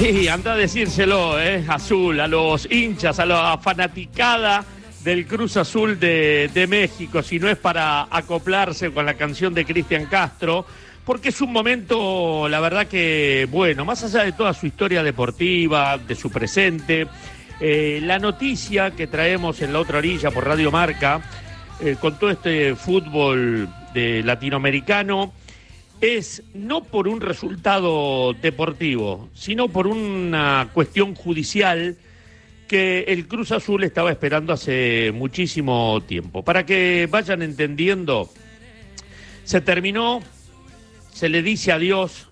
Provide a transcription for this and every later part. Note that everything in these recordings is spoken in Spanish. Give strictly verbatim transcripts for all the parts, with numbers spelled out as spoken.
Sí, anda a decírselo, eh, Azul, a los hinchas, a la fanaticada del Cruz Azul de, de México, si no es para acoplarse con la canción de Cristian Castro, porque es un momento, la verdad que, bueno, más allá de toda su historia deportiva, de su presente, eh, la noticia que traemos en la otra orilla por Radio Marca, eh, con todo este fútbol de latinoamericano, es no por un resultado deportivo, sino por una cuestión judicial que el Cruz Azul estaba esperando hace muchísimo tiempo. Para que vayan entendiendo, se terminó, se le dice adiós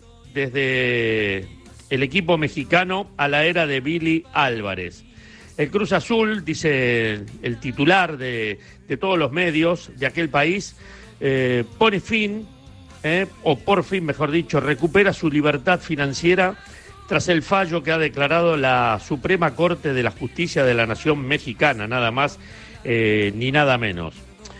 desde el equipo mexicano a la era de Billy Álvarez. El Cruz Azul, dice el titular de, de todos los medios de aquel país, eh, pone fin, eh, o por fin, mejor dicho, recupera su libertad financiera tras el fallo que ha declarado la Suprema Corte de la Justicia de la Nación Mexicana, nada más eh, ni nada menos.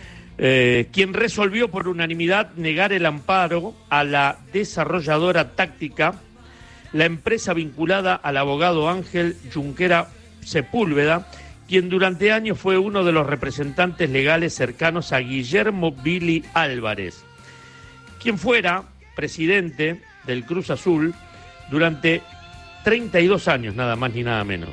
Eh, quien resolvió por unanimidad negar el amparo a la desarrolladora táctica, la empresa vinculada al abogado Ángel Junquera Sepúlveda, quien durante años fue uno de los representantes legales cercanos a Guillermo Billy Álvarez, quien fuera presidente del Cruz Azul durante treinta y dos años, nada más ni nada menos.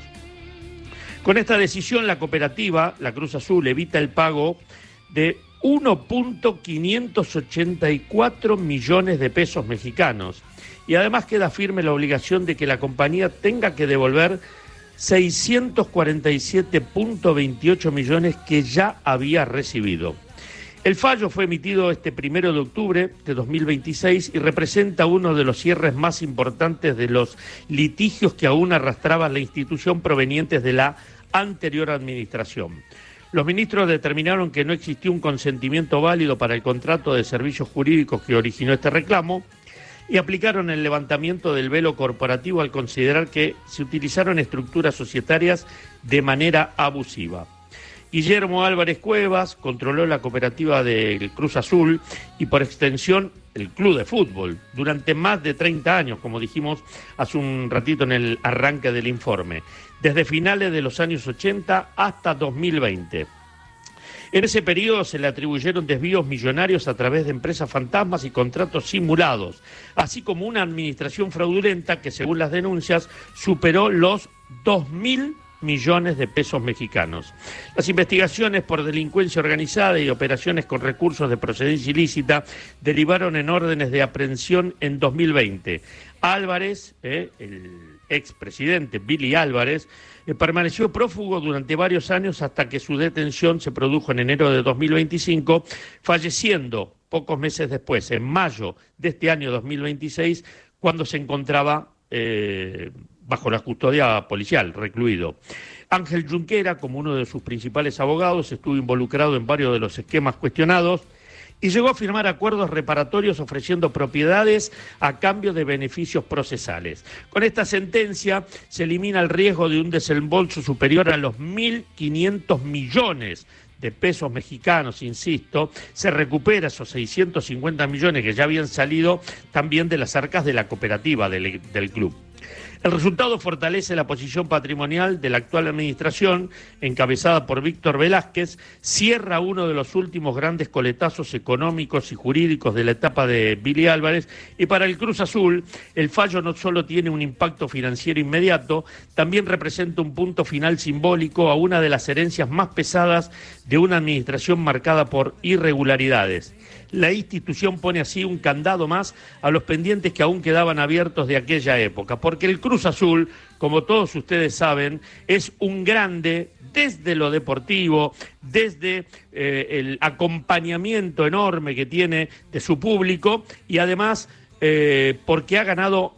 Con esta decisión, la cooperativa, la Cruz Azul, evita el pago de uno punto quinientos ochenta y cuatro millones de pesos mexicanos y además queda firme la obligación de que la compañía tenga que devolver seiscientos cuarenta y siete punto veintiocho millones que ya había recibido. El fallo fue emitido este primero de octubre de dos mil veintiséis y representa uno de los cierres más importantes de los litigios que aún arrastraba la institución provenientes de la anterior administración. Los ministros determinaron que no existió un consentimiento válido para el contrato de servicios jurídicos que originó este reclamo y aplicaron el levantamiento del velo corporativo al considerar que se utilizaron estructuras societarias de manera abusiva. Guillermo Álvarez Cuevas controló la cooperativa del Cruz Azul y por extensión el club de fútbol durante más de treinta años, como dijimos hace un ratito en el arranque del informe, desde finales de los años ochenta hasta dos mil veinte. En ese periodo se le atribuyeron desvíos millonarios a través de empresas fantasmas y contratos simulados, así como una administración fraudulenta que, según las denuncias, superó los dos mil millones de pesos mexicanos. Las investigaciones por delincuencia organizada y operaciones con recursos de procedencia ilícita derivaron en órdenes de aprehensión en dos mil veinte. Álvarez, eh, el expresidente Billy Álvarez, eh, permaneció prófugo durante varios años hasta que su detención se produjo en enero de dos mil veinticinco, falleciendo pocos meses después, en mayo de este año dos mil veintiséis, cuando se encontraba eh, bajo la custodia policial, recluido. Ángel Junquera, como uno de sus principales abogados, estuvo involucrado en varios de los esquemas cuestionados y llegó a firmar acuerdos reparatorios ofreciendo propiedades a cambio de beneficios procesales. Con esta sentencia se elimina el riesgo de un desembolso superior a los mil quinientos millones de pesos mexicanos, insisto, se recupera esos seiscientos cincuenta millones que ya habían salido también de las arcas de la cooperativa del, del club. El resultado fortalece la posición patrimonial de la actual administración, encabezada por Víctor Velázquez, cierra uno de los últimos grandes coletazos económicos y jurídicos de la etapa de Billy Álvarez, y para el Cruz Azul, el fallo no solo tiene un impacto financiero inmediato, también representa un punto final simbólico a una de las herencias más pesadas de una administración marcada por irregularidades. La institución pone así un candado más a los pendientes que aún quedaban abiertos de aquella época, porque el Cruz Azul, como todos ustedes saben, es un grande desde lo deportivo, desde eh, el acompañamiento enorme que tiene de su público y además eh, porque ha ganado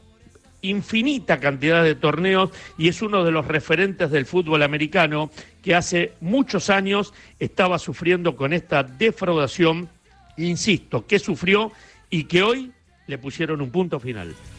infinita cantidad de torneos y es uno de los referentes del fútbol americano que hace muchos años estaba sufriendo con esta defraudación, insisto, que sufrió y que hoy le pusieron un punto final.